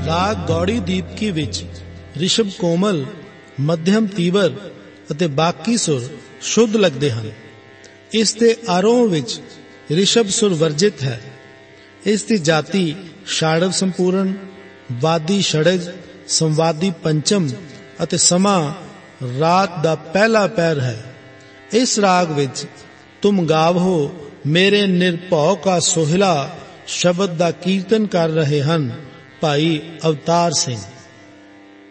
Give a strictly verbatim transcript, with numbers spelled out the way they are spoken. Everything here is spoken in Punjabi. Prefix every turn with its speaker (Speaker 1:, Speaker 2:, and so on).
Speaker 1: ਰਾਗ ਗੌੜੀ ਦੀਪਕੀ ਵਿੱਚ ਰਿਸ਼ਭ ਕੋਮਲ, ਮੱਧਮ ਤੀਵਰ ਅਤੇ ਬਾਕੀ ਸੁਰ ਸ਼ੁੱਧ ਲੱਗਦੇ ਹਨ। ਇਸ ਦੇ ਆਰੋਹ ਵਿੱਚ ਰਿਸ਼ਭ ਸੁਰ ਵਰਜਿਤ ਹੈ। ਇਸ ਦੀ ਜਾਤੀ ਸ਼ਾੜਵ ਸੰਪੂਰਨ, ਵਾਦੀ षडज, ਸੰਵਾਦੀ ਪੰਚਮ ਅਤੇ ਸਮਾਂ ਰਾਤ ਦਾ ਪਹਿਲਾ ਪਹਿਰ ਹੈ। ਇਸ ਰਾਗ ਵਿੱਚ ਤੁਮ ਗਾਵੋ ਮੇਰੇ ਨਿਰਭਉ ਕਾ ਸੋਹਿਲਾ ਸ਼ਬਦ ਦਾ ਕੀਰਤਨ ਕਰ ਰਹੇ ਹਨ ਭਾਈ ਅਵਤਾਰ ਸਿੰਘ।